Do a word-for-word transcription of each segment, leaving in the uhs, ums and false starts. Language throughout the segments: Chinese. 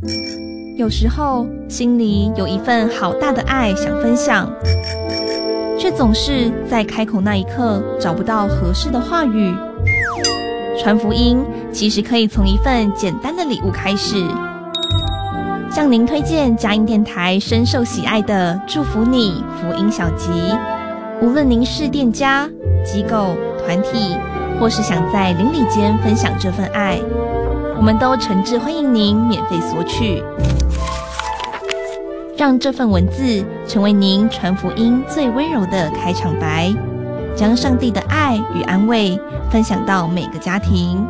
有时候心里有一份好大的爱想分享，却总是在开口那一刻找不到合适的话语。传福音其实可以从一份简单的礼物开始。向您推荐佳音电台深受喜爱的祝福你福音小集，无论您是店家、机构、团体，或是想在邻里间分享这份爱，我们都诚挚欢迎您免费索取。让这份文字成为您传福音最温柔的开场白，将上帝的爱与安慰分享到每个家庭。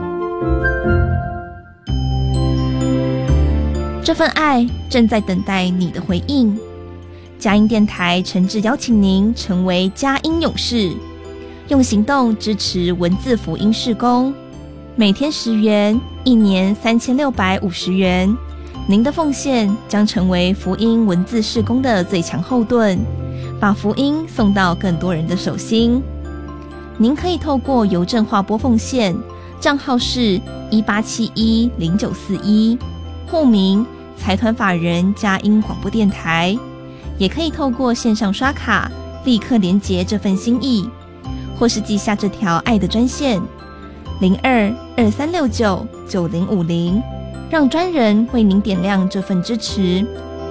这份爱正在等待你的回应。佳音电台诚挚邀请您成为佳音勇士，用行动支持文字福音事工，每天十元，一年三千六百五十元。您的奉献将成为福音文字事工的最强后盾，把福音送到更多人的手心。您可以透过邮政划拨奉献，账号是一八七一零九四一，户名财团法人佳音广播电台，也可以透过线上刷卡立刻连结这份心意，或是记下这条爱的专线零二二三六九九零五零，让专人为您点亮这份支持。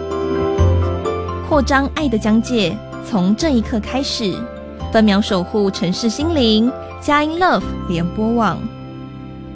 扩张爱的疆界，从这一刻开始。分秒守护城市心灵，佳音 Love 联播网。